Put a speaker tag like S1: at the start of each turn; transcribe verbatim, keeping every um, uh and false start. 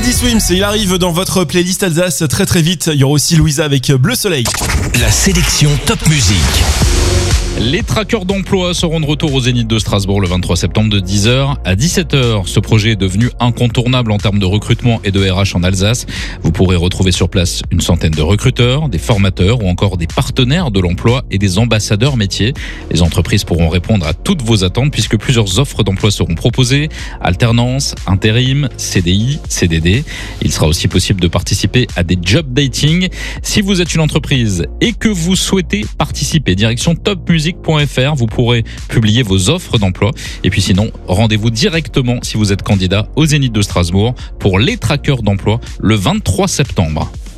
S1: Teddy Swims, il arrive dans votre playlist Alsace très très vite. Il y aura aussi Louisa avec Bleu Soleil.
S2: La sélection Top Music.
S3: Les traqueurs d'emploi seront de retour au Zénith de Strasbourg le vingt-trois septembre de dix heures à dix-sept heures. Ce projet est devenu incontournable en termes de recrutement et de R H en Alsace. Vous pourrez retrouver sur place une centaine de recruteurs, des formateurs ou encore des partenaires de l'emploi et des ambassadeurs métiers. Les entreprises pourront répondre à toutes vos attentes puisque plusieurs offres d'emploi seront proposées. Alternance, intérim, C D I, C D D. Il sera aussi possible de participer à des job dating. Si vous êtes une entreprise et que vous souhaitez participer, direction top music point f r, vous pourrez publier vos offres d'emploi. Et puis sinon, rendez-vous directement si vous êtes candidat au Zénith de Strasbourg pour les traqueurs d'emploi le vingt-trois septembre.